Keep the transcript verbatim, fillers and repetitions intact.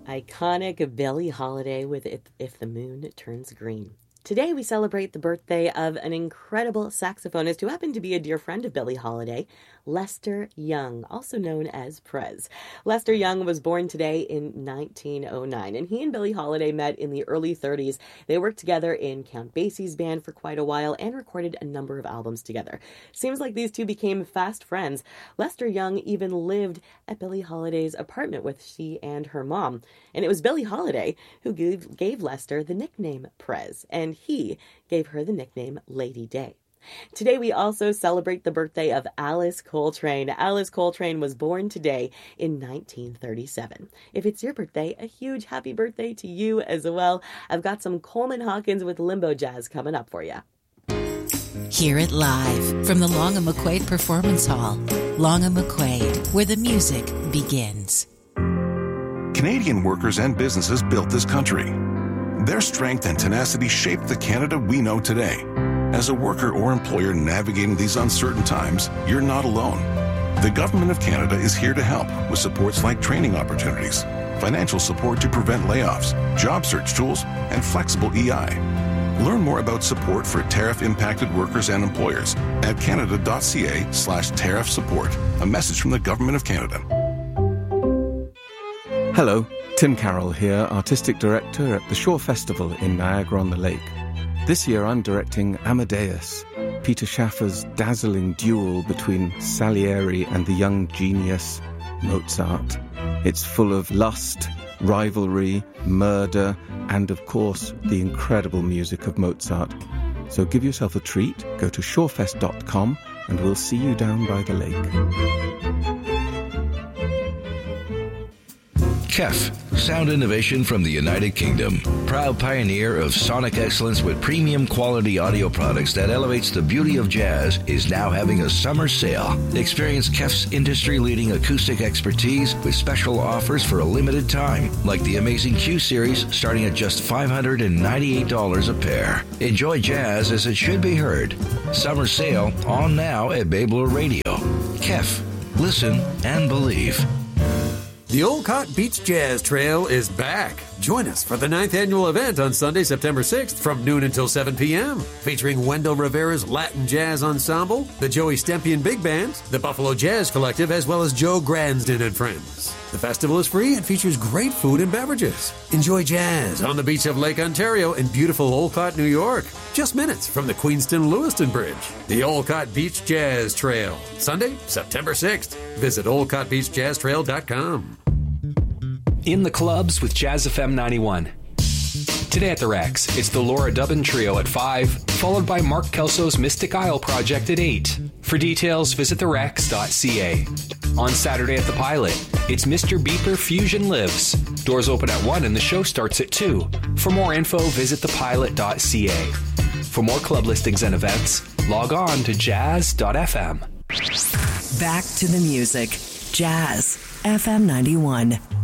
Iconic Billie Holiday with If, If the Moon Turns Green. Today we celebrate the birthday of an incredible saxophonist who happened to be a dear friend of Billie Holiday, Lester Young, also known as Prez. Lester Young was born today in nineteen oh nine, and he and Billie Holiday met in the early thirties. They worked together in Count Basie's band for quite a while and recorded a number of albums together. Seems like these two became fast friends. Lester Young even lived at Billie Holiday's apartment with she and her mom, and it was Billie Holiday who gave, gave Lester the nickname Prez, and he gave her the nickname Lady Day. Today we also celebrate the birthday of Alice Coltrane. Alice Coltrane was born today in nineteen thirty-seven. If it's your birthday, a huge happy birthday to you as well. I've got some Coleman Hawkins with Limbo Jazz coming up for you. Hear it live from the Long and McQuaid Performance Hall. Long and McQuaid, where the music begins. Canadian workers and businesses built this country. Their strength and tenacity shaped the Canada we know today. As a worker or employer navigating these uncertain times, you're not alone. The Government of Canada is here to help with supports like training opportunities, financial support to prevent layoffs, job search tools, and flexible E I. Learn more about support for tariff-impacted workers and employers at canada.ca slash tariff support. A message from the Government of Canada. Hello, Tim Carroll here, Artistic Director at the Shore Festival in Niagara-on-the-Lake. This year I'm directing Amadeus, Peter Schaffer's dazzling duel between Salieri and the young genius Mozart. It's full of lust, rivalry, murder, and of course the incredible music of Mozart. So give yourself a treat, go to shorefest dot com and we'll see you down by the lake. K E F, sound innovation from the United Kingdom. Proud pioneer of sonic excellence with premium quality audio products that elevates the beauty of jazz, is now having a summer sale. Experience K E F's industry-leading acoustic expertise with special offers for a limited time, like the amazing Q Series starting at just five hundred ninety-eight dollars a pair. Enjoy jazz as it should be heard. Summer sale on now at Babler Radio. K E F, listen and believe. The Olcott Beach Jazz Trail is back. Join us for the ninth annual event on Sunday, September sixth from noon until seven p.m. featuring Wendell Rivera's Latin Jazz Ensemble, the Joey Stempian Big Band, the Buffalo Jazz Collective, as well as Joe Gransden and friends. The festival is free and features great food and beverages. Enjoy jazz on the beach of Lake Ontario in beautiful Olcott, New York. Just minutes from the Queenston-Lewiston Bridge. The Olcott Beach Jazz Trail. Sunday, September sixth. Visit olcott beach jazz trail dot com. In the clubs with Jazz F M ninety-one. Today at the Rex, it's the Laura Dubin Trio at five, followed by Mark Kelso's Mystic Isle Project at eight. For details, visit the rex dot c a. On Saturday at the Pilot, it's Mister Beeper Fusion Lives. Doors open at one and the show starts at two. For more info, visit the pilot dot c a. For more club listings and events, log on to jazz dot f m. Back to the music. Jazz F M ninety-one.